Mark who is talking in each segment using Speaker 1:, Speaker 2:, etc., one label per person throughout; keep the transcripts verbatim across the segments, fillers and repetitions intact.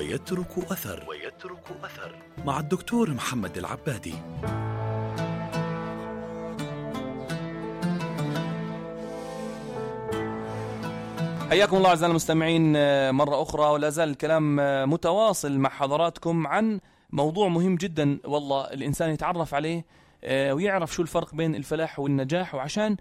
Speaker 1: ويترك أثر ويترك أثر مع الدكتور محمد العبادي.
Speaker 2: حياكم الله أعزائي المستمعين مرة أخرى، ولا زال الكلام متواصل مع حضراتكم عن موضوع مهم جدا والله الإنسان يتعرف عليه ويعرف شو الفرق بين الفلاح والنجاح، وعشان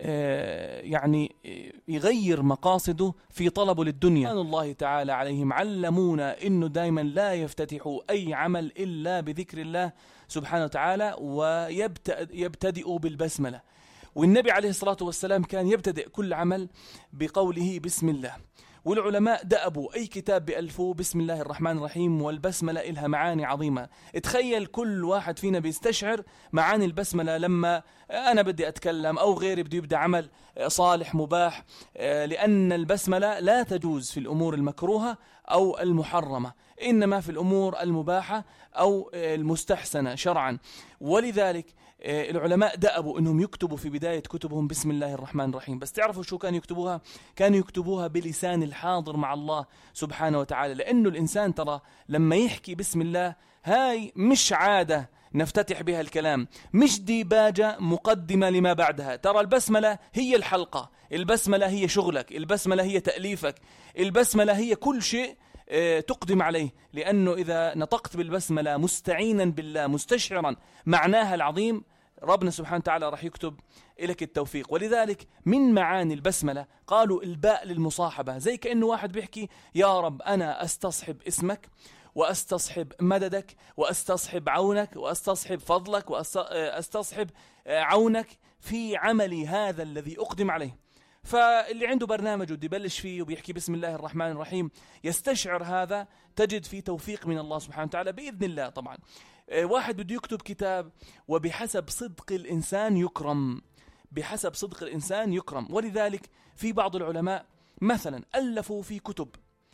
Speaker 2: يعني يغير مقاصده في طلبه للدنيا. سبحان الله تعالى عليهم علمونا إنه دايما لا يفتتحوا أي عمل إلا بذكر الله سبحانه وتعالى، ويبتدئوا بالبسملة. والنبي عليه الصلاة والسلام كان يبتدئ كل عمل بقوله بسم الله، والعلماء دأبوا أي كتاب بألفوه بسم الله الرحمن الرحيم، والبسملة إلها معاني عظيمة. اتخيل كل واحد فينا بيستشعر معاني البسملة لما أنا بدي أتكلم أو غيري بدي يبدأ عمل صالح مباح، لأن البسملة لا تجوز في الأمور المكروهة أو المحرمة، إنما في الأمور المباحة أو المستحسنة شرعا. ولذلك العلماء دأبوا أنهم يكتبوا في بداية كتبهم بسم الله الرحمن الرحيم. بس تعرفوا شو كانوا يكتبوها؟ كانوا يكتبوها بلسان الحاضر مع الله سبحانه وتعالى، لأنه الإنسان ترى لما يحكي بسم الله هاي مش عادة نفتتح بها الكلام، مش ديباجة مقدمة لما بعدها. ترى البسملة هي الحلقة، البسملة هي شغلك، البسملة هي تأليفك، البسملة هي كل شيء تقدم عليه. لأنه إذا نطقت بالبسملة مستعينا بالله مستشعرا معناها العظيم، ربنا سبحانه وتعالى راح يكتب إليك التوفيق. ولذلك من معاني البسملة قالوا الباء للمصاحبة، زي كأنه واحد بيحكي يا رب أنا أستصحب اسمك، وأستصحب مددك، وأستصحب عونك، وأستصحب فضلك، وأستصحب عونك في عملي هذا الذي أقدم عليه. فاللي عنده برنامج ودي يبلش فيه وبيحكي بسم الله الرحمن الرحيم يستشعر هذا، تجد فيه توفيق من الله سبحانه وتعالى بإذن الله. طبعا واحد بده يكتب كتاب، وبحسب صدق الإنسان يكرم، بحسب صدق الإنسان يكرم. ولذلك في بعض العلماء مثلا ألفوا في كتب،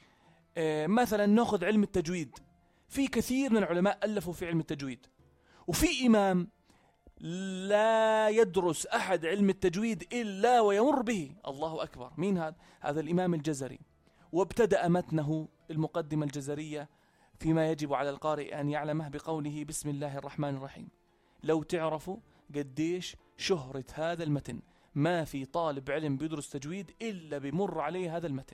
Speaker 2: مثلا نأخذ علم التجويد، في كثير من العلماء ألفوا في علم التجويد، وفي إمام لا يدرس أحد علم التجويد إلا ويمر به. الله أكبر، مين هذا؟ هذا الإمام الجزري. وابتدأ متنه المقدمة الجزرية فيما يجب على القارئ أن يعلمه بقوله بسم الله الرحمن الرحيم. لو تعرفوا قديش شهرة هذا المتن، ما في طالب علم بيدرس تجويد إلا بمر عليه هذا المتن.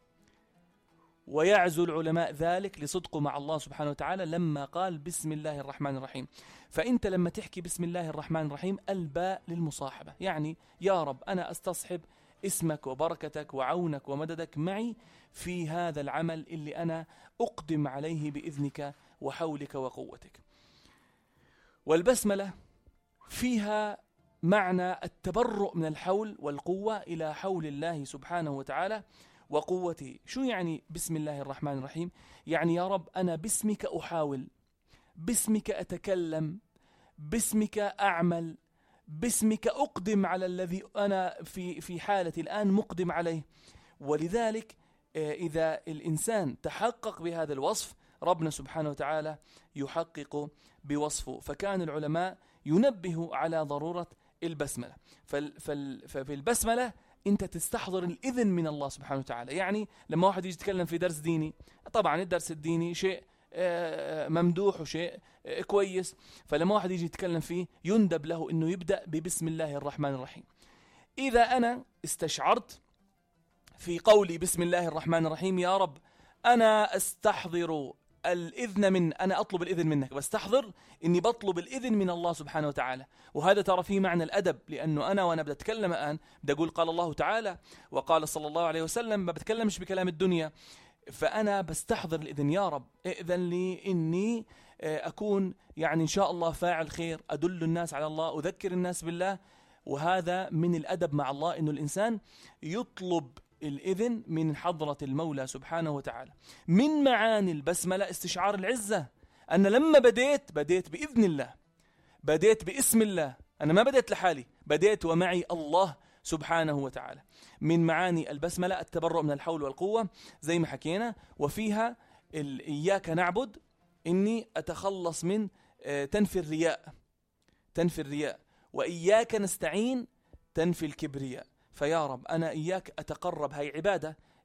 Speaker 2: ويعزو العلماء ذلك لصدقه مع الله سبحانه وتعالى لما قال بسم الله الرحمن الرحيم. فأنت لما تحكي بسم الله الرحمن الرحيم الباء للمصاحبة، يعني يا رب أنا أستصحب اسمك وبركتك وعونك ومددك معي في هذا العمل اللي أنا أقدم عليه بإذنك وحولك وقوتك. والبسملة فيها معنى التبرؤ من الحول والقوة إلى حول الله سبحانه وتعالى وقوته. شو يعني بسم الله الرحمن الرحيم؟ يعني يا رب أنا باسمك أحاول، باسمك أتكلم، باسمك أعمل، باسمك أقدم على الذي أنا في في حالتي الآن مقدم عليه. ولذلك إذا الإنسان تحقق بهذا الوصف ربنا سبحانه وتعالى يحقق بوصفه. فكان العلماء ينبه على ضرورة البسملة. ففي البسملة أنت تستحضر الإذن من الله سبحانه وتعالى. يعني لما واحد يجي يتكلم في درس ديني، طبعا الدرس الديني شيء ممدوح وشيء كويس، فلما واحد يجي يتكلم فيه يندب له أنه يبدأ ببسم الله الرحمن الرحيم. إذا أنا استشعرت في قولي بسم الله الرحمن الرحيم يا رب أنا أستحضر الإذن من أنا أطلب الإذن منك، بستحضر إني بطلب الإذن من الله سبحانه وتعالى. وهذا ترى فيه معنى الأدب، لأنه أنا وأنا بدي أتكلم الآن بدي أقول قال الله تعالى وقال صلى الله عليه وسلم، ما بتكلمش بكلام الدنيا. فأنا بستحضر الإذن، يا رب إذن لي إني أكون يعني إن شاء الله فاعل خير، أدل الناس على الله، أذكر الناس بالله. وهذا من الأدب مع الله، إنه الإنسان يطلب الإذن من حضرة المولى سبحانه وتعالى. من معاني البسملة استشعار العزة، أنا لما بديت بديت بإذن الله، بديت باسم الله، أنا ما بديت لحالي، بديت ومعي الله سبحانه وتعالى. من معاني البسملة التبرؤ من الحول والقوة زي ما حكينا، وفيها إياك نعبد، إني أتخلص من تنفي الرياء، تنفي الرياء، وإياك نستعين تنفي الكبرياء. فيا رب أنا إياك أتقرب، هاي عبادة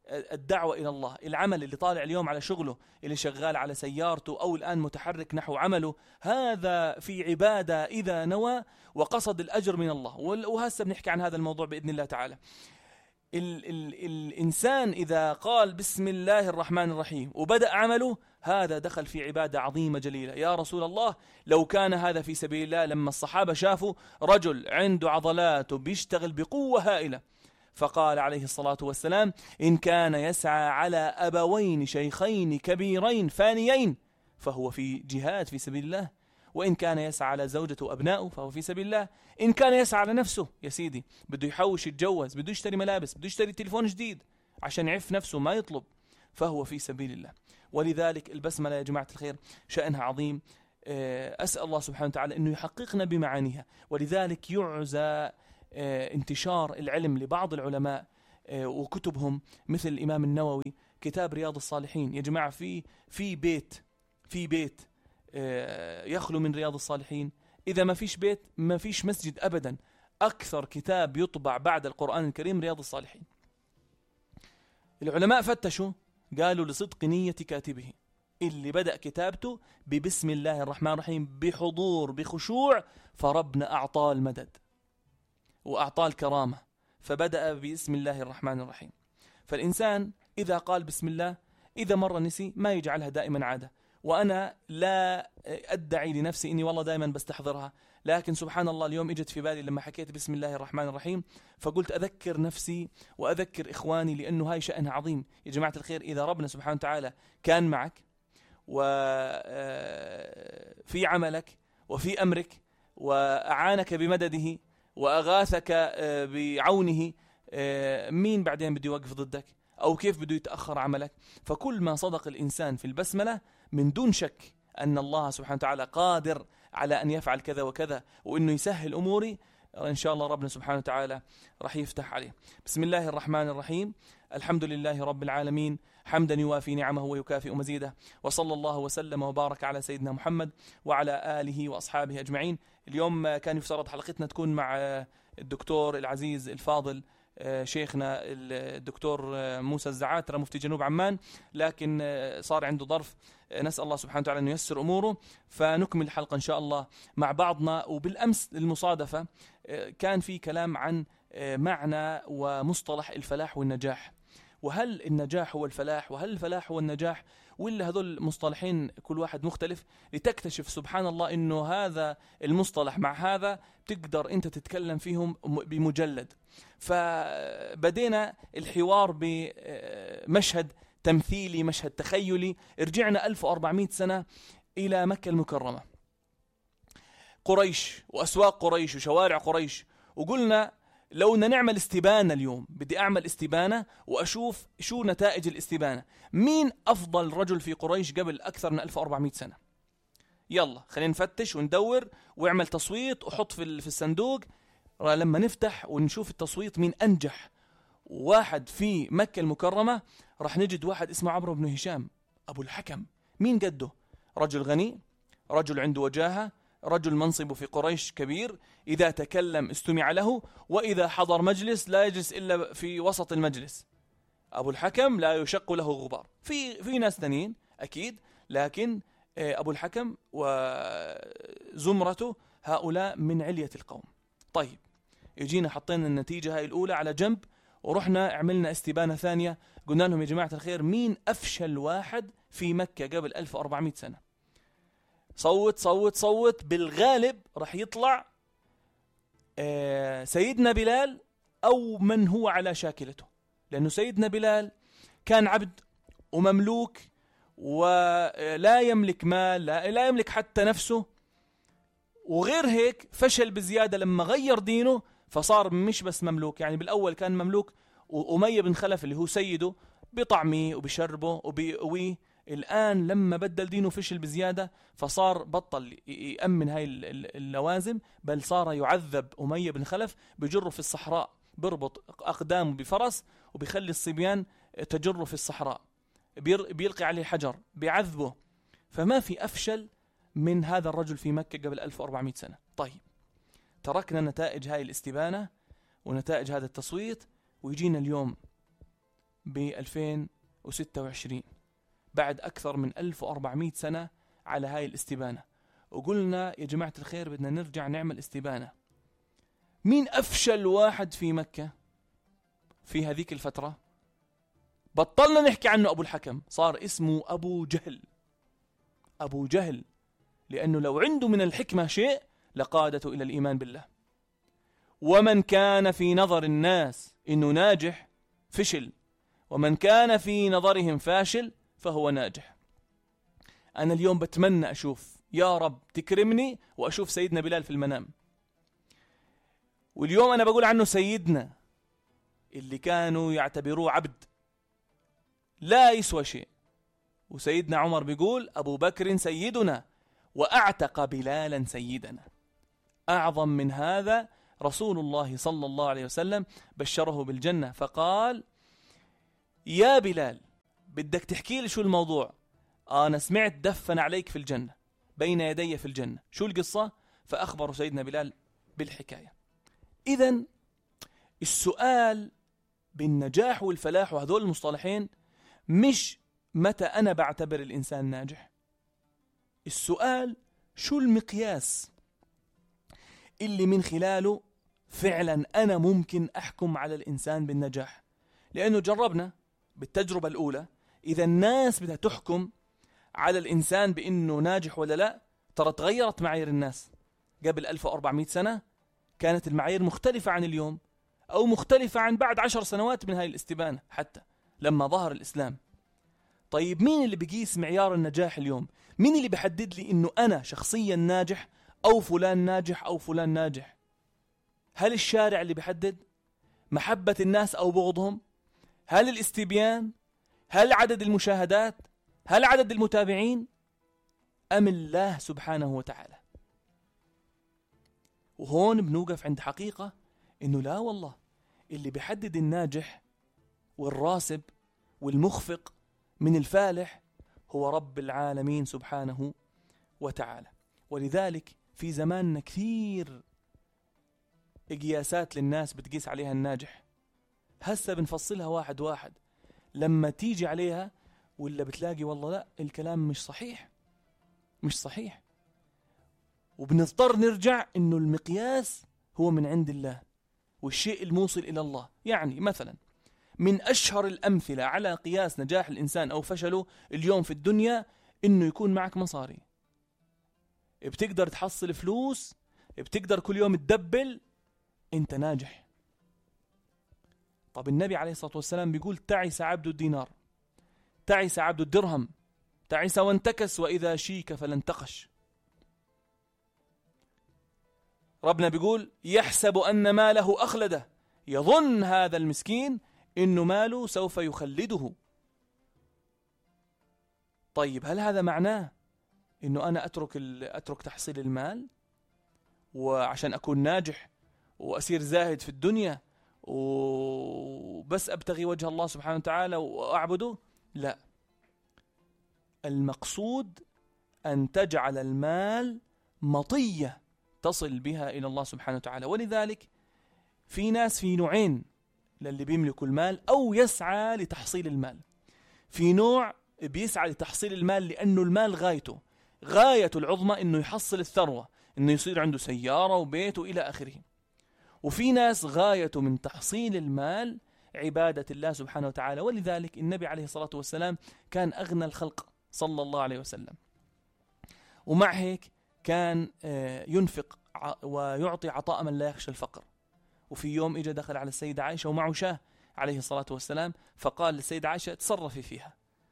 Speaker 2: الدعوة إلى الله، العمل اللي طالع اليوم على شغله، اللي شغال على سيارته أو الآن متحرك نحو عمله، هذا في عبادة إذا نوى وقصد الأجر من الله. وهسه بنحكي عن هذا الموضوع بإذن الله تعالى. ال ال الإنسان إذا قال بسم الله الرحمن الرحيم وبدأ عمله، هذا دخل في عبادة عظيمة جليلة. يا رسول الله، لو كان هذا في سبيل الله، لما الصحابة شافوا رجل عنده عضلات وبيشتغل بقوة هائلة، فقال عليه الصلاة والسلام: إن كان يسعى على أبوين شيخين كبيرين فانيين فهو في جهاد في سبيل الله، وإن كان يسعى على زوجته وأبنائه فهو في سبيل الله، إن كان يسعى على نفسه يا سيدي، بده يحوش يتجوز، بده يشتري ملابس، بده يشتري تليفون جديد عشان يعف نفسه ما يطلب، فهو في سبيل الله. ولذلك البسملة يا جماعة الخير شأنها عظيم. أسأل الله سبحانه وتعالى أنه يحققنا بمعانيها. ولذلك يعزى انتشار العلم لبعض العلماء وكتبهم، مثل الإمام النووي كتاب رياض الصالحين. يا جماعة في في بيت في بيت يخلو من رياض الصالحين؟ إذا ما فيش بيت ما فيش مسجد أبدا. أكثر كتاب يطبع بعد القرآن الكريم رياض الصالحين. العلماء فتشوا قالوا لصدق نية كاتبه، اللي بدأ كتابته ببسم الله الرحمن الرحيم بحضور بخشوع، فربنا أعطاه المدد وأعطاه الكرامة، فبدأ بسم الله الرحمن الرحيم. فالإنسان إذا قال بسم الله، إذا مرة نسي ما يجعلها دائما عادة. وأنا لا أدعي لنفسي إني والله دائما بستحضرها، لكن سبحان الله اليوم إجت في بالي لما حكيت بسم الله الرحمن الرحيم، فقلت أذكر نفسي وأذكر إخواني، لأنه هاي شأنها عظيم. يا جماعة الخير، إذا ربنا سبحانه وتعالى كان معك وفي عملك وفي أمرك وأعانك بمدده وأغاثك بعونه، مين بعدين بده يوقف ضدك؟ أو كيف بده يتأخر عملك؟ فكل ما صدق الإنسان في البسملة من دون شك أن الله سبحانه وتعالى قادر على أن يفعل كذا وكذا، وأنه يسهل أموري، إن شاء الله ربنا سبحانه وتعالى رح يفتح عليه. بسم الله الرحمن الرحيم. الحمد لله رب العالمين، حمدا يوافي نعمه ويكافئ مزيده، وصلى الله وسلم وبارك على سيدنا محمد وعلى آله وأصحابه أجمعين. اليوم كان يفترض حلقتنا تكون مع الدكتور العزيز الفاضل شيخنا الدكتور موسى الزعاترة مفتي جنوب عمان، لكن صار عنده ظرف، نسأل الله سبحانه وتعالى أن ييسر أموره، فنكمل الحلقة إن شاء الله مع بعضنا. وبالأمس للمصادفة كان في كلام عن معنى ومصطلح الفلاح والنجاح، وهل النجاح هو الفلاح، وهل الفلاح هو النجاح، ولا هذول مصطلحين كل واحد مختلف، لتكتشف سبحان الله إنه هذا المصطلح مع هذا تقدر أنت تتكلم فيهم بمجلد. فبدينا الحوار بمشهد تمثيلي، مشهد تخيلي. رجعنا ألف وأربعمائة سنة إلى مكة المكرمة، قريش وأسواق قريش وشوارع قريش، وقلنا لو نعمل استبانة اليوم، بدي أعمل استبانة وأشوف شو نتائج الاستبانة، مين أفضل رجل في قريش قبل أكثر من ألف وأربعمائة سنة. يلا خلينا نفتش وندور واعمل تصويت وحط في في الصندوق. لما نفتح ونشوف التصويت مين أنجح واحد في مكة المكرمة، راح نجد واحد اسمه عمرو بن هشام أبو الحكم. مين قده؟ رجل غني، رجل عنده وجاهة، رجل منصبه في قريش كبير، إذا تكلم استمع له، وإذا حضر مجلس لا يجلس إلا في وسط المجلس. أبو الحكم لا يشق له غبار. في في ناس ثانيين أكيد، لكن أبو الحكم وزمرته هؤلاء من علية القوم. طيب، يجينا حطينا النتيجة هاي الأولى على جنب، ورحنا عملنا استبانة ثانية، قلنا لهم يا جماعة الخير مين أفشل واحد في مكة قبل ألف وأربعمائة سنة؟ صوت صوت صوت. بالغالب رح يطلع سيدنا بلال أو من هو على شاكلته، لأنه سيدنا بلال كان عبد ومملوك ولا يملك مال، لا, لا يملك حتى نفسه، وغير هيك فشل بزيادة لما غير دينه فصار مش بس مملوك، يعني بالأول كان مملوك وأمية بن خلف اللي هو سيده بطعميه وبشربه وبيقويه، الآن لما بدل دينه فشل بزيادة فصار بطل يأمن هاي اللوازم، بل صار يعذب أمية بن خلف، بجره في الصحراء، بربط أقدامه بفرس وبيخلي الصبيان تجره في الصحراء، بيلقي عليه حجر، بيعذبه. فما في أفشل من هذا الرجل في مكة قبل ألف وأربعمائة سنة. طيب، تركنا نتائج هاي الاستبانة ونتائج هذا التصويت، ويجينا اليوم ب ألفين وستة وعشرين بعد أكثر من ألف وأربعمائة سنة على هاي الاستبانة، وقلنا يا جماعة الخير بدنا نرجع نعمل استبانة. مين أفشل واحد في مكة في هذيك الفترة؟ بطلنا نحكي عنه أبو الحكم، صار اسمه أبو جهل. أبو جهل، لأنه لو عنده من الحكمة شيء لقادته إلى الإيمان بالله. ومن كان في نظر الناس إنه ناجح فشل، ومن كان في نظرهم فاشل فهو ناجح. أنا اليوم بتمنى أشوف، يا رب تكرمني وأشوف سيدنا بلال في المنام. واليوم أنا بقول عنه سيدنا، اللي كانوا يعتبروه عبد لا يسوى شيء. وسيدنا عمر بيقول أبو بكر سيدنا وأعتق بلالا سيدنا. أعظم من هذا رسول الله صلى الله عليه وسلم بشره بالجنة، فقال يا بلال بدك تحكي لي شو الموضوع؟ أنا سمعت دفن عليك في الجنة بين يدي في الجنة، شو القصة؟ فأخبر سيدنا بلال بالحكاية. إذن السؤال بالنجاح والفلاح وهذول المصطلحين مش متى أنا بعتبر الإنسان ناجح، السؤال شو المقياس اللي من خلاله فعلا أنا ممكن أحكم على الإنسان بالنجاح. لأنه جربنا بالتجربة الأولى، إذا الناس بدها تحكم على الإنسان بأنه ناجح ولا لا، ترى تغيرت معايير الناس. قبل ألف وأربعمائة سنة كانت المعايير مختلفة عن اليوم، أو مختلفة عن بعد عشر سنوات من هاي الاستبانة حتى لما ظهر الإسلام. طيب مين اللي بيقيس معيار النجاح اليوم؟ مين اللي بيحدد لي إنه أنا شخصيا ناجح أو فلان ناجح أو فلان ناجح؟ هل الشارع اللي بيحدد؟ محبة الناس أو بغضهم؟ هل الاستبيان؟ هل عدد المشاهدات؟ هل عدد المتابعين؟ أم الله سبحانه وتعالى؟ وهون بنوقف عند حقيقة إنه لا والله، اللي بيحدد الناجح والراسب والمخفق من الفالح هو رب العالمين سبحانه وتعالى. ولذلك في زماننا كثير قياسات للناس بتقيس عليها الناجح، هسه بنفصلها واحد واحد لما تيجي عليها، ولا بتلاقي والله لا الكلام مش صحيح مش صحيح وبنضطر نرجع إنه المقياس هو من عند الله والشيء الموصل إلى الله. يعني مثلا من أشهر الأمثلة على قياس نجاح الإنسان أو فشله اليوم في الدنيا إنه يكون معك مصاري، بتقدر تحصل فلوس، بتقدر كل يوم تدبل، أنت ناجح. طب النبي عليه الصلاة والسلام بيقول تعس عبد الدينار، تعس عبد الدرهم، تعس وانتكس وإذا شيك فلانتقش. ربنا بيقول يحسب أن ماله أخلده، يظن هذا المسكين إنه ماله سوف يخلده. طيب هل هذا معناه إنه أنا أترك أترك تحصيل المال وعشان أكون ناجح وأصير زاهد في الدنيا وبس أبتغي وجه الله سبحانه وتعالى وأعبده؟ لا، المقصود أن تجعل المال مطية تصل بها إلى الله سبحانه وتعالى. ولذلك في ناس في نوعين للي بيملكوا المال أو يسعى لتحصيل المال. في نوع بيسعى لتحصيل المال لأنه المال غايته غايته العظمى إنه يحصل الثروة، إنه يصير عنده سيارة وبيت وإلى آخره. وفي ناس غايته من تحصيل المال عبادة الله سبحانه وتعالى. ولذلك النبي عليه الصلاة والسلام كان أغنى الخلق صلى الله عليه وسلم، ومع هيك كان ينفق ويعطي عطاء من لا يخشى الفقر. وفي يوم إجا دخل على السيدة عائشة ومعه شاه عليه الصلاة والسلام، فقال للسيدة عائشة تصرفي فيها.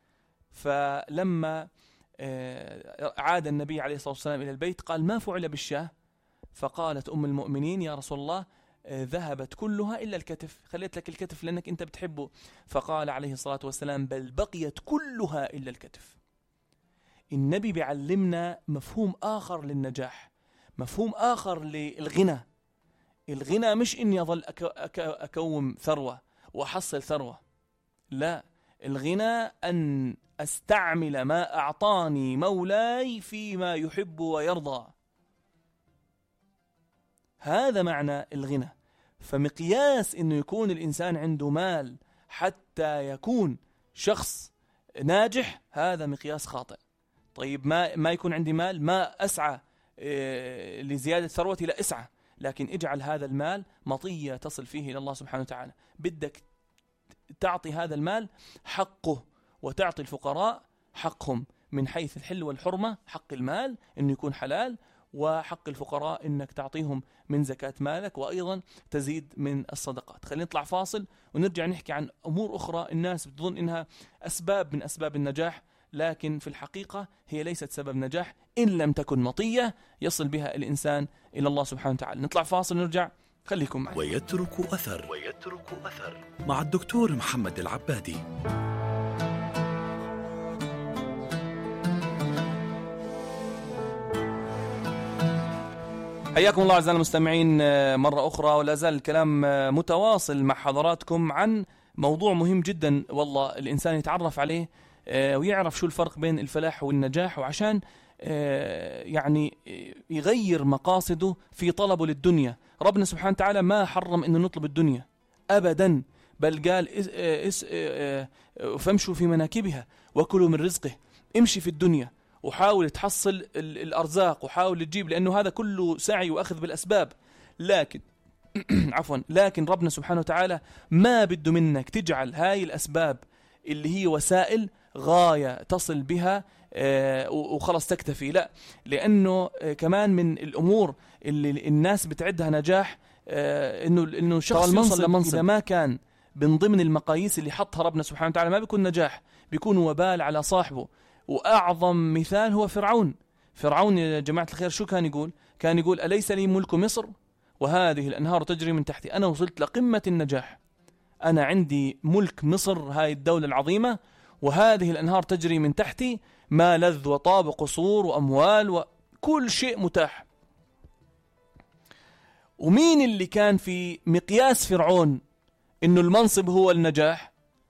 Speaker 2: فلما عاد النبي عليه الصلاة والسلام إلى البيت قال ما فعل بالشاه؟ فقالت أم المؤمنين يا رسول الله ذهبت كلها إلا الكتف، خليت لك الكتف لأنك أنت بتحبه. فقال عليه الصلاة والسلام بل بقيت كلها إلا الكتف. النبي بيعلمنا مفهوم آخر للنجاح، مفهوم آخر للغنى. الغنى مش إني أظل أكوم ثروة وأحصل ثروة، لا، الغنى أن أستعمل ما أعطاني مولاي فيما يحب ويرضى. هذا معنى الغنى. فمقياس إنه يكون الإنسان عنده مال حتى يكون شخص ناجح هذا مقياس خاطئ. طيب ما ما يكون عندي مال، ما أسعى لزيادة ثروتي، لا اسعى، لكن اجعل هذا المال مطية تصل فيه إلى الله سبحانه وتعالى. بدك تعطي هذا المال حقه وتعطي الفقراء حقهم من حيث الحل والحرمة. حق المال إنه يكون حلال، وحق الفقراء إنك تعطيهم من زكاة مالك، وأيضا تزيد من الصدقات. خلينا نطلع فاصل ونرجع نحكي عن أمور أخرى الناس بتظن إنها أسباب من أسباب النجاح، لكن في الحقيقة هي ليست سبب نجاح إن لم تكن مطية يصل بها الإنسان إلى الله سبحانه وتعالى. نطلع فاصل ونرجع، خليكم معي.
Speaker 1: ويترك أثر ويترك أثر مع الدكتور محمد العبادي.
Speaker 2: حياكم الله أعزائي المستمعين مرة أخرى، ولا زال الكلام متواصل مع حضراتكم عن موضوع مهم جدا والله الإنسان يتعرف عليه ويعرف شو الفرق بين الفلاح والنجاح، وعشان يعني يغير مقاصده في طلبه للدنيا. ربنا سبحانه وتعالى ما حرم إنه نطلب الدنيا أبدا، بل قال فامشوا في مناكبها وكلوا من رزقه. امشي في الدنيا وحاول تحصل الأرزاق وحاول تجيب، لأنه هذا كله سعي وأخذ بالأسباب. لكن عفوا لكن ربنا سبحانه وتعالى ما بده منك تجعل هاي الأسباب اللي هي وسائل غاية تصل بها وخلص تكتفي، لا، لأنه كمان من الأمور اللي الناس بتعدها نجاح إنه إنه شخص يوصل لمنصب إذا ما كان من ضمن المقاييس اللي حطها ربنا سبحانه وتعالى ما بيكون نجاح، بيكون وبال على صاحبه. وأعظم مثال هو فرعون. فرعون يا جماعة الخير شو كان يقول؟ كان يقول أليس لي ملك مصر وهذه الأنهار تجري من تحتي. أنا وصلت لقمة النجاح، أنا عندي ملك مصر هاي الدولة العظيمة وهذه الأنهار تجري من تحتي، ما لذ وطاب قصور وأموال وكل شيء متاح. ومين اللي كان في مقياس فرعون إنه المنصب هو النجاح؟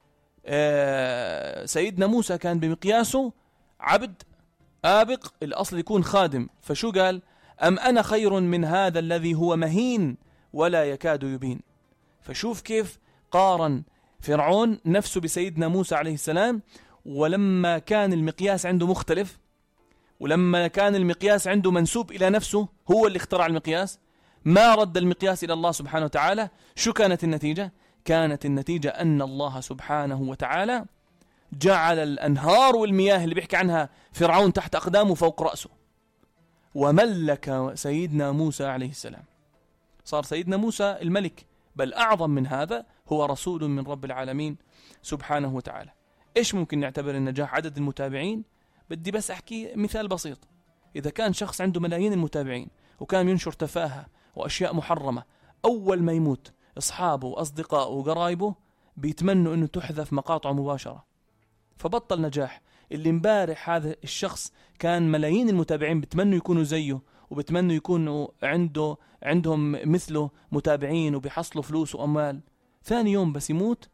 Speaker 2: آه سيدنا موسى كان بمقياسه عبد آبق، الأصل يكون خادم. فشو قال؟ أم أنا خير من هذا الذي هو مهين ولا يكاد يبين. فشوف كيف قارن فرعون نفسه بسيدنا موسى عليه السلام، ولما كان المقياس عنده مختلف، ولما كان المقياس عنده منسوب إلى نفسه، هو اللي اخترع المقياس، ما رد المقياس إلى الله سبحانه وتعالى. شو كانت النتيجة؟ كانت النتيجة أن الله سبحانه وتعالى جعل الأنهار والمياه اللي بيحكي عنها فرعون تحت أقدامه فوق رأسه، وملك سيدنا موسى عليه السلام. صار سيدنا موسى الملك، بل أعظم من هذا هو رسول من رب العالمين سبحانه وتعالى. إيش ممكن نعتبر النجاح؟ عدد المتابعين. بدي بس أحكي مثال بسيط. إذا كان شخص عنده ملايين المتابعين وكان ينشر تفاهة وأشياء محرمة، أول ما يموت أصحابه وأصدقائه وقرايبه بيتمنوا أنه تحذف مقاطعه مباشرة، فبطل نجاح. اللي مبارح هذا الشخص كان ملايين المتابعين بتمنوا يكونوا زيه، وبتمنوا يكونوا عنده عندهم مثله متابعين وبيحصلوا فلوس وأموال. ثاني يوم بس يموت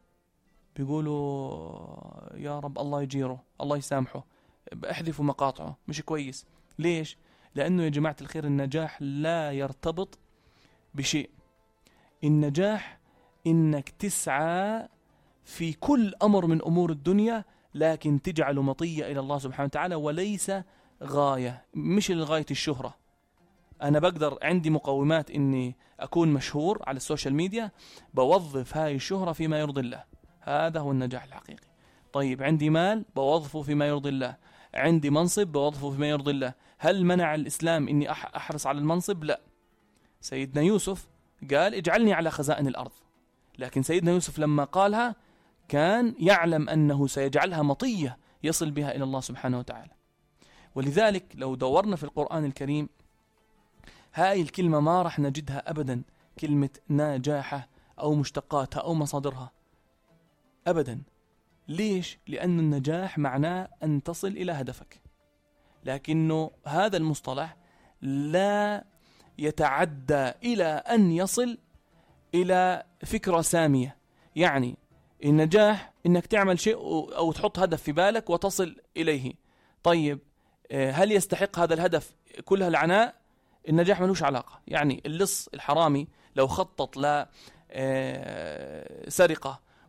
Speaker 2: بيقولوا يا رب الله يجيره، الله يسامحه، احذفوا مقاطعه، مش كويس. ليش؟ لأنه يا جماعة الخير النجاح لا يرتبط بشيء. النجاح إنك تسعى في كل أمر من أمور الدنيا، لكن تجعله مطية إلى الله سبحانه وتعالى وليس غاية، مش لغاية الشهرة. أنا بقدر عندي مقومات إني أكون مشهور على السوشيال ميديا، بوظف هاي الشهرة فيما يرضي الله، هذا هو النجاح الحقيقي. طيب عندي مال بوظفه فيما يرضي الله، عندي منصب بوظفه فيما يرضي الله. هل منع الإسلام إني أحرص على المنصب؟ لا. سيدنا يوسف قال اجعلني على خزائن الأرض، لكن سيدنا يوسف لما قالها كان يعلم أنه سيجعلها مطية يصل بها إلى الله سبحانه وتعالى. ولذلك لو دورنا في القرآن الكريم هاي الكلمة ما رح نجدها أبدا كلمة نجاحة أو مشتقاتها أو مصادرها أبدا. ليش؟ لأن النجاح معناه أن تصل إلى هدفك، لكنه هذا المصطلح لا يتعدى إلى أن يصل إلى فكرة سامية. يعني النجاح إنك تعمل شيء أو تحط هدف في بالك وتصل إليه. طيب هل يستحق هذا الهدف كل هالعناء؟ النجاح ملوش علاقة. يعني اللص الحرامي لو خطط لسرقة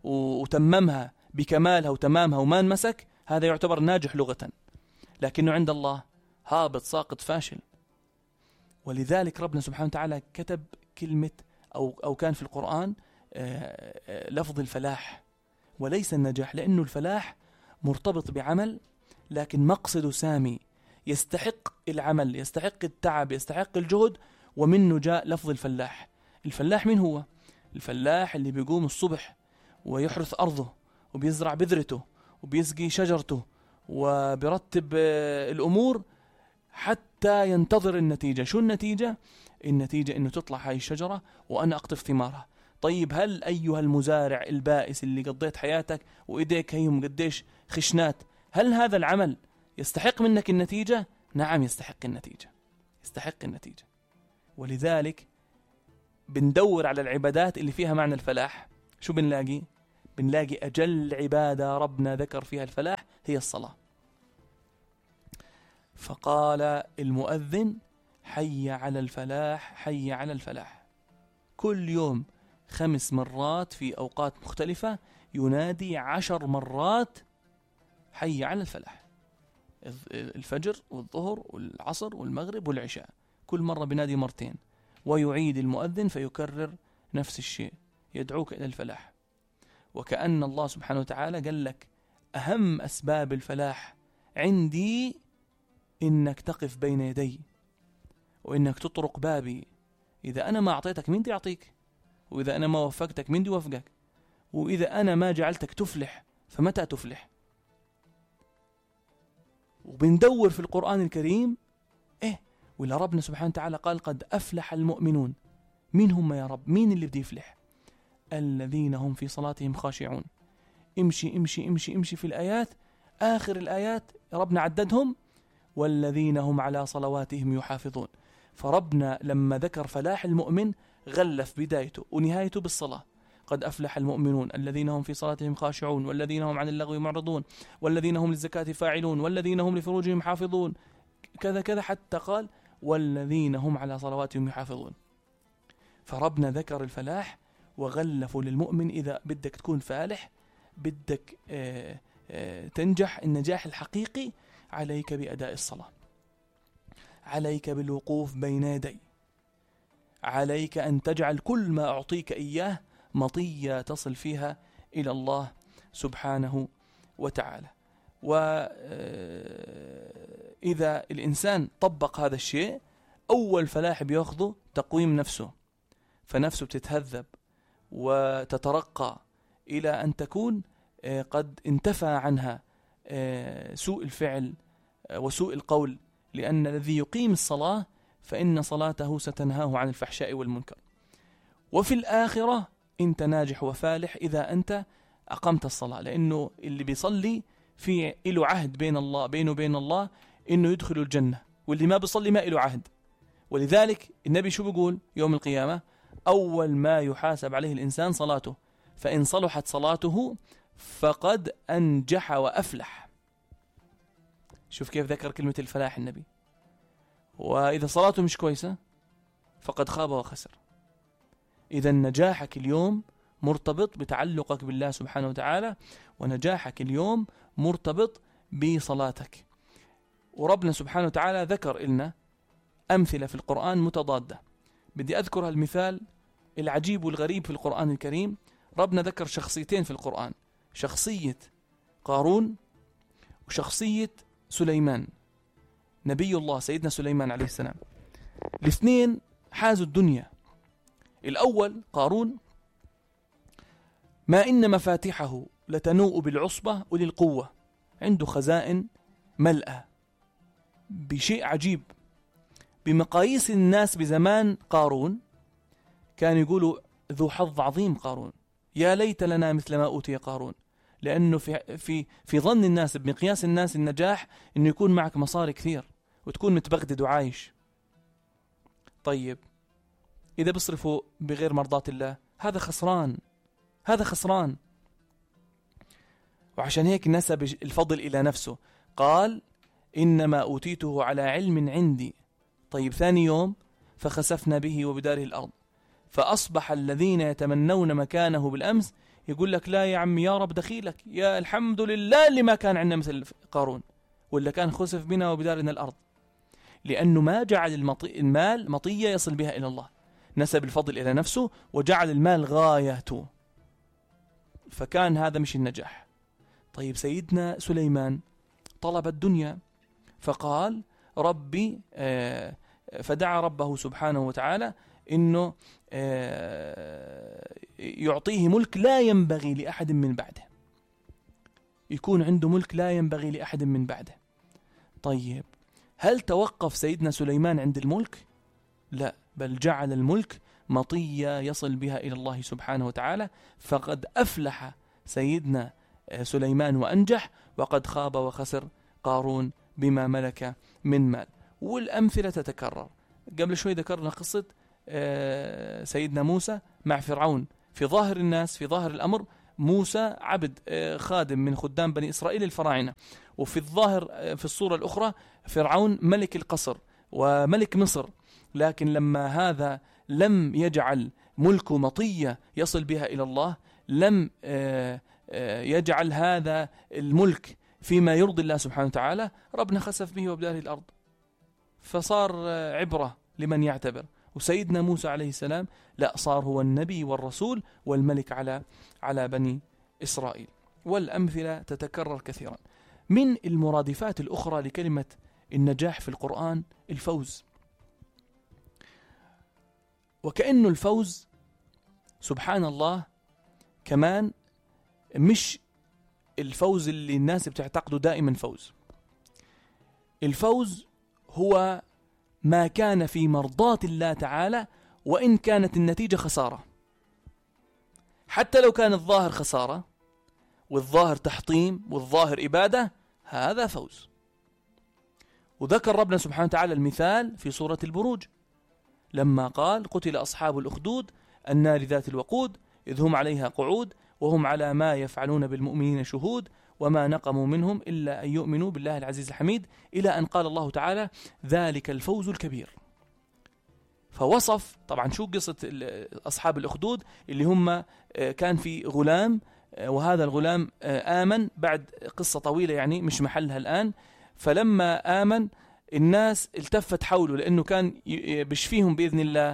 Speaker 2: وتممها بكمالها وتمامها وما انمسك، هذا يعتبر ناجح لغة، لكنه عند الله هابط ساقط فاشل. ولذلك ربنا سبحانه وتعالى كتب كلمة أو, أو كان في القرآن لفظ الفلاح وليس النجاح، لأنه الفلاح مرتبط بعمل لكن مقصده سامي، يستحق العمل، يستحق التعب، يستحق الجهد، ومنه جاء لفظ الفلاح. الفلاح مين هو؟ الفلاح اللي بيقوم الصبح ويحرث أرضه وبيزرع بذرته وبيسقي شجرته وبيرتب الأمور حتى ينتظر النتيجة. شو النتيجة؟ النتيجة إنه تطلع هاي الشجرة وأنا أقطف ثمارها. طيب هل أيها المزارع البائس اللي قضيت حياتك وإيديك هيهم قديش خشنات، هل هذا العمل يستحق منك النتيجة؟ نعم يستحق النتيجة، يستحق النتيجة. ولذلك بندور على العبادات اللي فيها معنى الفلاح. شو بنلاقي؟ بنلاقي أجل عبادة ربنا ذكر فيها الفلاح هي الصلاة. فقال المؤذن حي على الفلاح حي على الفلاح. كل يوم خمس مرات في أوقات مختلفة ينادي عشر مرات حي على الفلاح، الفجر والظهر والعصر والمغرب والعشاء، كل مرة بنادي مرتين، ويعيد المؤذن فيكرر نفس الشيء، يدعوك إلى الفلاح. وكأن الله سبحانه وتعالى قال لك أهم أسباب الفلاح عندي إنك تقف بين يدي وإنك تطرق بابي. إذا أنا ما أعطيتك مين دي يعطيك؟ وإذا أنا ما وفقتك مين دي وفقك؟ وإذا أنا ما جعلتك تفلح فمتى تفلح؟ وبندور في القرآن الكريم إيه ولا ربنا سبحانه وتعالى قال قد أفلح المؤمنون. مين هم يا رب؟ مين اللي بدي يفلح؟ الذين هم في صلاتهم خاشعون. امشي امشي امشي امشي في الآيات، آخر الآيات ربنا عددهم والذين هم على صلواتهم يحافظون. فربنا لما ذكر فلاح المؤمن غلف بدايته ونهايته بالصلاة. قد أفلح المؤمنون الذين هم في صلاتهم خاشعون والذين هم عن اللغو معرضون والذين هم للزكاة فاعلون والذين هم لفروجهم حافظون، كذا كذا حتى قال والذين هم على صلواتهم يحافظون. فربنا ذكر الفلاح وغلفوا للمؤمن إذا بدك تكون فالح، بدك آآ آآ تنجح النجاح الحقيقي، عليك بأداء الصلاة، عليك بالوقوف بين يدي، عليك أن تجعل كل ما أعطيك إياه مطية تصل فيها إلى الله سبحانه وتعالى. وإذا الإنسان طبق هذا الشيء، أول فلاح بيأخذه تقويم نفسه، فنفسه بتتهذب وتترقى إلى أن تكون قد انتفى عنها سوء الفعل وسوء القول، لأن الذي يقيم الصلاة فإن صلاته ستنهاه عن الفحشاء والمنكر. وفي الآخرة أنت ناجح وفالح إذا أنت أقمت الصلاة، لأنه اللي بيصلي في له عهد بين الله بينه وبين الله إنه يدخل الجنة، واللي ما بيصلي ما له عهد. ولذلك النبي شو بيقول يوم القيامة؟ أول ما يحاسب عليه الإنسان صلاته، فإن صلحت صلاته فقد أنجح وأفلح. شوف كيف ذكر كلمة الفلاح النبي. وإذا صلاته مش كويسة فقد خاب وخسر. إذا نجاحك اليوم مرتبط بتعلقك بالله سبحانه وتعالى، ونجاحك اليوم مرتبط بصلاتك. وربنا سبحانه وتعالى ذكر لنا أمثلة في القرآن متضادة. بدي أذكر المثال العجيب والغريب في القرآن الكريم. ربنا ذكر شخصيتين في القرآن، شخصية قارون وشخصية سليمان، نبي الله سيدنا سليمان عليه السلام. الاثنين حازوا الدنيا. الأول قارون ما إن مفاتحه لتنوء بالعصبة أولي القوة، عنده خزائن ملأة بشيء عجيب. بمقاييس الناس بزمان قارون كانوا يقولوا ذو حظ عظيم قارون، يا ليت لنا مثل ما أوتي قارون، لأنه في في في ظن الناس بمقياس الناس النجاح إنه يكون معك مصاري كثير وتكون متبغدد وعايش. طيب إذا بصرفوا بغير مرضاة الله هذا خسران، هذا خسران. وعشان هيك نسب الفضل إلى نفسه، قال إنما أوتيته على علم عندي. طيب ثاني يوم فخسفنا به وبداره الأرض فأصبح الذين يتمنون مكانه بالأمس يقول لك لا يا عمي يا رب دخيلك، يا الحمد لله اللي ما كان عندنا مثل قارون ولا كان خسف بنا وبدارنا الأرض، لأنه ما جعل المطي المال مطية يصل بها إلى الله، نسب الفضل إلى نفسه وجعل المال غايته، فكان هذا مش النجاح. طيب سيدنا سليمان طلب الدنيا فقال ربي آه فدعا ربه سبحانه وتعالى إنه آه يعطيه ملك لا ينبغي لأحد من بعده، يكون عنده ملك لا ينبغي لأحد من بعده. طيب هل توقف سيدنا سليمان عند الملك؟ لا، بل جعل الملك مطية يصل بها إلى الله سبحانه وتعالى، فقد أفلح سيدنا سليمان وأنجح، وقد خاب وخسر قارون بما ملك من مال. والأمثلة تتكرر. قبل شوي ذكرنا قصة سيدنا موسى مع فرعون. في ظاهر الناس في ظاهر الأمر موسى عبد خادم من خدام بني إسرائيل الفراعنة، وفي الظاهر في الصورة الأخرى فرعون ملك القصر وملك مصر، لكن لما هذا لم يجعل ملكه مطية يصل بها إلى الله، لم يجعل هذا الملك فيما يرضي الله سبحانه وتعالى، ربنا خسف به وبداره الأرض، فصار عبرة لمن يعتبر. وسيدنا موسى عليه السلام لا، صار هو النبي والرسول والملك على على بني إسرائيل. والأمثلة تتكرر كثيرا. من المرادفات الأخرى لكلمة النجاح في القرآن الفوز، وكأنه الفوز سبحان الله كمان مش الفوز اللي الناس بتعتقده دائما فوز. الفوز هو ما كان في مرضاة الله تعالى وإن كانت النتيجة خسارة، حتى لو كان الظاهر خسارة والظاهر تحطيم والظاهر إبادة، هذا فوز. وذكر ربنا سبحانه وتعالى المثال في سورة البروج لما قال قتل أصحاب الأخدود النار ذات الوقود إذ هم عليها قعود وهم على ما يفعلون بالمؤمنين شهود وما نقموا منهم إلا أن يؤمنوا بالله العزيز الحميد، إلى أن قال الله تعالى ذلك الفوز الكبير. فوصف طبعا شو قصة أصحاب الأخدود اللي هم كان في غلام، وهذا الغلام آمن بعد قصة طويلة يعني مش محلها الآن. فلما آمن الناس التفت حوله لأنه كان بشفيهم بإذن الله،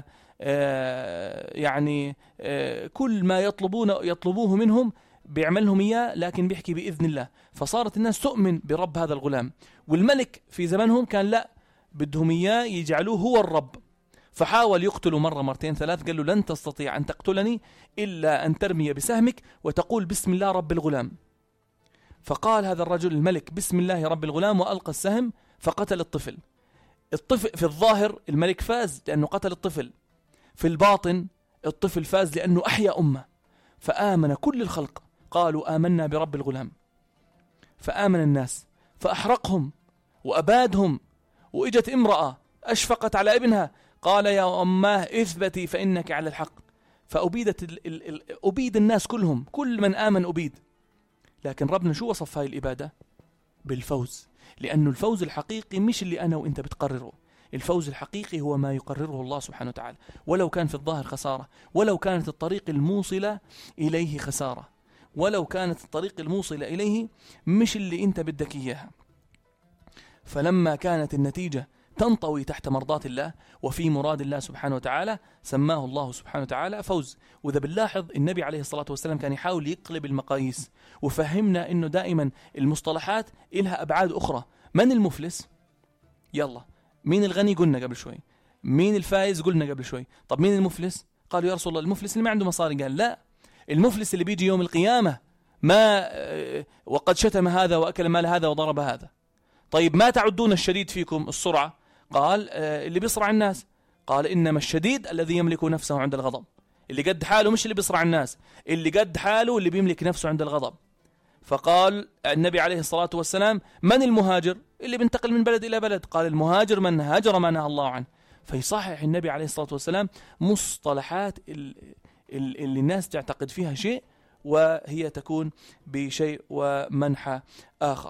Speaker 2: يعني كل ما يطلبون يطلبوه منهم بيعملهم إياه، لكن بيحكي بإذن الله. فصارت الناس تؤمن برب هذا الغلام، والملك في زمانهم كان لا، بدهم إياه يجعلوه هو الرب. فحاول يقتله مرة مرتين ثلاث، قال له لن تستطيع أن تقتلني إلا أن ترمي بسهمك وتقول بسم الله رب الغلام. فقال هذا الرجل الملك بسم الله رب الغلام وألقى السهم فقتل الطفل. الطفل في الظاهر الملك فاز لأنه قتل الطفل، في الباطن الطفل فاز لأنه أحيا أمة، فآمن كل الخلق قالوا آمنا برب الغلام. فآمن الناس فأحرقهم وأبادهم. وإجت امرأة أشفقت على ابنها قال يا أماه اثبتي فإنك على الحق. فأبيدت ال ال ال أبيد الناس كلهم، كل من آمن أبيد. لكن ربنا شو وصف هاي الإبادة؟ بالفوز، لأنه الفوز الحقيقي مش اللي أنا وإنت بتقرره. الفوز الحقيقي هو ما يقرره الله سبحانه وتعالى، ولو كان في الظاهر خسارة، ولو كانت الطريق الموصلة إليه خسارة، ولو كانت الطريق الموصلة إليه مش اللي أنت بدك إياها. فلما كانت النتيجة تنطوي تحت مرضاة الله وفي مراد الله سبحانه وتعالى سماه الله سبحانه وتعالى فوز. وإذا بنلاحظ النبي عليه الصلاة والسلام كان يحاول يقلب المقاييس، وفهمنا إنه دائما المصطلحات إلها أبعاد أخرى. من المفلس؟ يلا. مين الغني؟ قلنا قبل شوي. مين الفائز؟ قلنا قبل شوي. طب مين المفلس؟ قالوا يا رسول الله المفلس اللي ما عنده مصاري. قال لا، المفلس اللي بيجي يوم القيامة ما وقد شتم هذا وأكل مال هذا وضرب هذا. طيب ما تعدون الشديد فيكم السرعة؟ قال اللي بيصرع الناس. قال إنما الشديد الذي يملك نفسه عند الغضب. اللي قد حاله مش اللي بيصرع الناس، اللي قد حاله اللي بيملك نفسه عند الغضب. فقال النبي عليه الصلاة والسلام من المهاجر؟ اللي بينتقل من بلد إلى بلد. قال المهاجر من هاجر ما نهى الله عنه. فيصحح النبي عليه الصلاة والسلام مصطلحات اللي الناس تعتقد فيها شيء وهي تكون بشيء ومنحى آخر.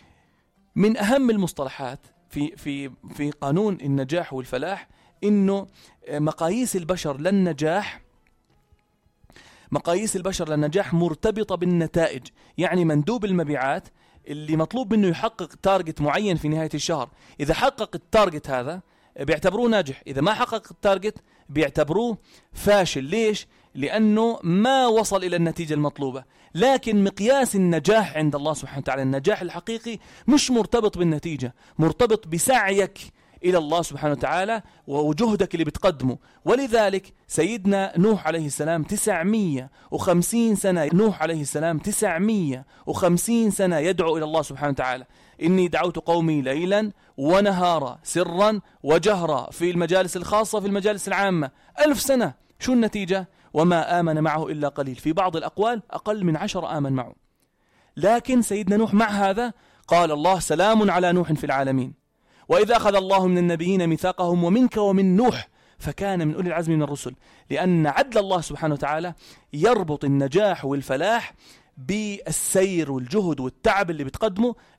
Speaker 2: من أهم المصطلحات في في في قانون النجاح والفلاح إنه مقاييس البشر للنجاح مقاييس البشر للنجاح مرتبطة بالنتائج. يعني مندوب المبيعات اللي مطلوب منه يحقق تارجت معين في نهاية الشهر، إذا حقق التارجت هذا بيعتبروه ناجح، إذا ما حقق التارجت بيعتبروه فاشل. ليش؟ لأنه ما وصل إلى النتيجة المطلوبة. لكن مقياس النجاح عند الله سبحانه وتعالى، النجاح الحقيقي مش مرتبط بالنتيجة، مرتبط بسعيك إلى الله سبحانه وتعالى وجهدك اللي بتقدمه. ولذلك سيدنا نوح عليه السلام تسعمية وخمسين سنة نوح عليه السلام تسعمية وخمسين سنة يدعو إلى الله سبحانه وتعالى. إني دعوت قومي ليلا ونهارا سرا وجهرا، في المجالس الخاصة في المجالس العامة، ألف سنة. شو النتيجة؟ وما آمن معه إلا قليل. في بعض الأقوال أقل من عشر آمن معه. لكن سيدنا نوح مع هذا قال الله سلام على نوح في العالمين، وإذا أخذ الله من النبيين ميثاقهم ومنك ومن نوح فكان من أولي العزم من الرسل. لأن عدل الله سبحانه وتعالى يربط النجاح والفلاح بالسير والجهد والتعب اللي بتقدمه